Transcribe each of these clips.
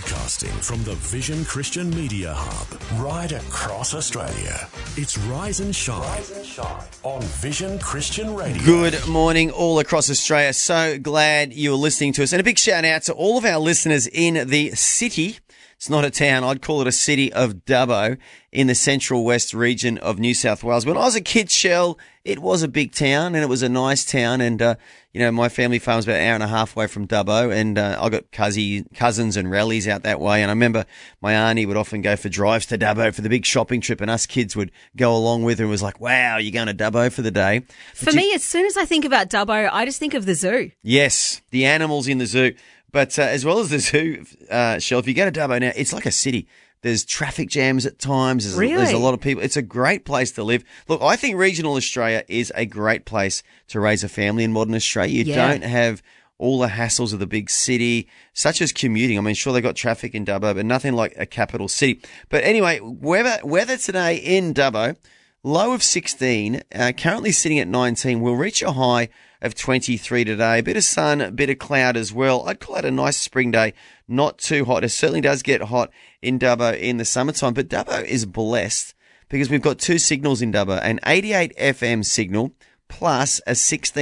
Broadcasting from the Vision Christian Media Hub, right across Australia. It's Rise and Shine, on Vision Christian Radio. Good morning all across Australia. So glad you're listening to us. And a big shout out to all of our listeners in the city. It's not a town. I'd call it a city of Dubbo in the central west region of New South Wales. When I was a kid, Shell, it was a big town and it was a nice town. And, my family farm's about an hour and a half away from Dubbo, and I got cousins and rallies out that way. And I remember my auntie would often go for drives to Dubbo for the big shopping trip, and us kids would go along with her and was like, wow, you're going to Dubbo for the day. For me, as soon as I think about Dubbo, I just think of the zoo. Yes, the animals in the zoo. But as well as the zoo, Shell, if you go to Dubbo now, it's like a city. There's traffic jams at times. There's a lot of people. It's a great place to live. Look, I think regional Australia is a great place to raise a family in modern Australia. You don't have all the hassles of the big city, such as commuting. I mean, sure, they got traffic in Dubbo, but nothing like a capital city. But anyway, weather today in Dubbo, low of 16, currently sitting at 19. We'll reach a high of 23 today. A bit of sun, a bit of cloud as well. I'd call it a nice spring day, not too hot. It certainly does get hot in Dubbo in the summertime, but Dubbo is blessed because we've got two signals in Dubbo, an 88 FM signal plus a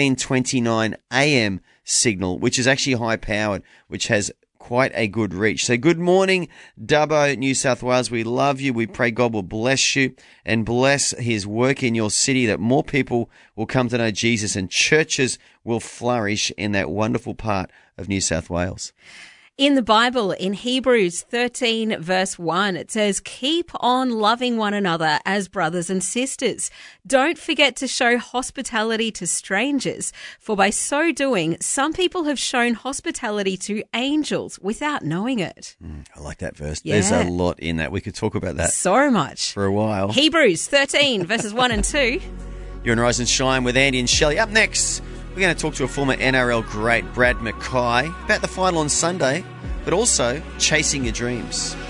1629 AM signal, which is actually high powered, which has quite a good reach. So good morning, Dubbo, New South Wales. We love you. We pray God will bless you and bless his work in your city, that more people will come to know Jesus and churches will flourish in that wonderful part of New South Wales. In the Bible, in Hebrews 13 verse 1, it says, keep on loving one another as brothers and sisters. Don't forget to show hospitality to strangers, for by so doing, some people have shown hospitality to angels without knowing it. I like that verse. Yeah. There's a lot in that. We could talk about that So much. for a while. Hebrews 13 verses 1 and 2. You're on Rise and Shine with Andy and Shelley. Up next, we're going to talk to a former NRL great, Brad Mackay, about the final on Sunday, but also chasing your dreams.